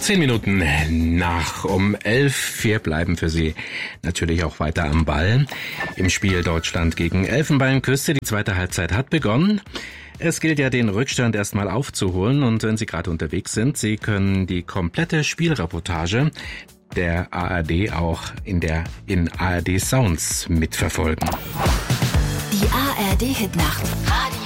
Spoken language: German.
10 Minuten nach um 11. Wir bleiben für Sie natürlich auch weiter am Ball. Im Spiel Deutschland gegen Elfenbeinküste. Die zweite Halbzeit hat begonnen. Es gilt ja, den Rückstand erstmal aufzuholen. Und wenn Sie gerade unterwegs sind, Sie können die komplette Spielreportage der ARD auch in ARD Sounds mitverfolgen. Die ARD Hitnacht.